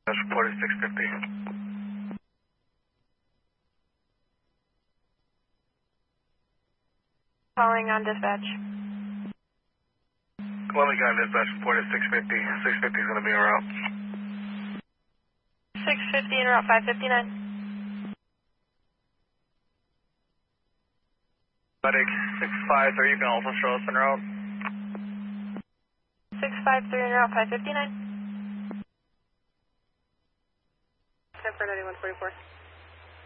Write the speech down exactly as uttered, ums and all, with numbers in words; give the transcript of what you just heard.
That's reported six fifty. Calling on dispatch. Columbia County Dispatch reported six fifty. six fifty is going to be en route. six fifty en route five fifty-nine. Medic six five three, you can also show us en route. six five three en route five fifty-nine. ten for ninety-one forty-four.